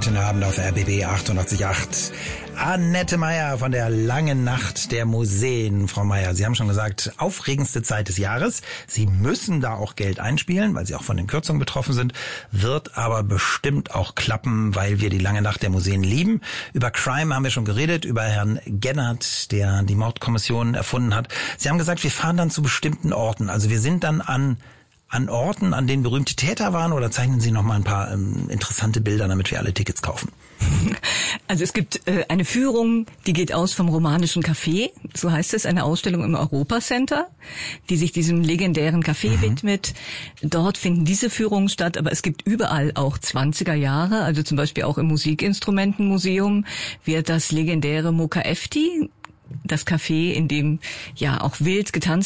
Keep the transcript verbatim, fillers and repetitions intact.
Heute Abend auf R B B achtundachtzig Komma acht. Annette Meyer von der langen Nacht der Museen. Frau Meyer, Sie haben schon gesagt, aufregendste Zeit des Jahres. Sie müssen da auch Geld einspielen, weil Sie auch von den Kürzungen betroffen sind. Wird aber bestimmt auch klappen, weil wir die lange Nacht der Museen lieben. Über Crime haben wir schon geredet, über Herrn Gennert, der die Mordkommission erfunden hat. Sie haben gesagt, wir fahren dann zu bestimmten Orten. Also wir sind dann an an Orten, an denen berühmte Täter waren, oder zeichnen Sie noch mal ein paar ähm, interessante Bilder, damit wir alle Tickets kaufen? Also es gibt äh, eine Führung, die geht aus vom Romanischen Café, so heißt es, eine Ausstellung im Europacenter, die sich diesem legendären Café mhm. widmet. Dort finden diese Führungen statt, aber es gibt überall auch zwanziger Jahre, also zum Beispiel auch im Musikinstrumentenmuseum wird das legendäre Mokaefti, das Café, in dem ja auch wild getanzt